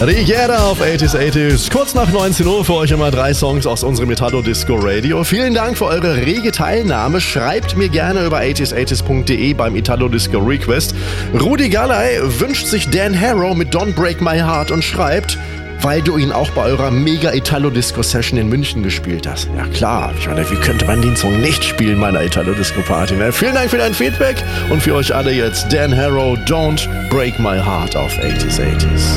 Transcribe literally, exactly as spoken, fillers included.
Rigera auf achtziger achtzig. Kurz nach neunzehn Uhr für euch immer drei Songs aus unserem Metallo Disco Radio. Vielen Dank für eure rege Teilnahme. Schreibt mir gerne über achtziger achtzig punkt de beim Italo Disco Request. Rudi Galley wünscht sich Dan Harrow mit Don't Break My Heart und schreibt, weil du ihn auch bei eurer Mega-Italo-Disco-Session in München gespielt hast. Ja klar, ich meine, wie könnte man den Song nicht spielen, meiner Italo-Disco-Party? Ne? Vielen Dank für dein Feedback und für euch alle jetzt Dan Harrow, Don't Break My Heart auf achtziger achtzig.